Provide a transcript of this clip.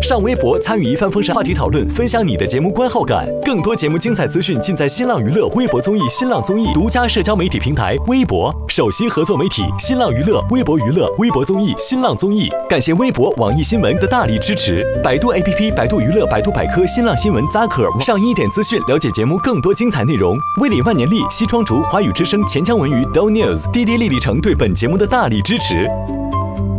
上微博参与一帆风顺话题讨论，分享你的节目观后感。更多节目精彩资讯尽在新浪娱乐微博综艺、新浪综艺独家社交媒体平台微博，首席合作媒体新浪娱乐、微博娱乐、微博综艺、新浪综艺。感谢微博、网易新闻的大力支持。百度 APP、百度娱乐、百度百科、新浪新闻、Zaker 上1点资讯，了解节目更多精彩内容。威理万年历、西窗竹、华语之声、钱江文娱、Do News、滴滴丽丽城对本节目的大力支持。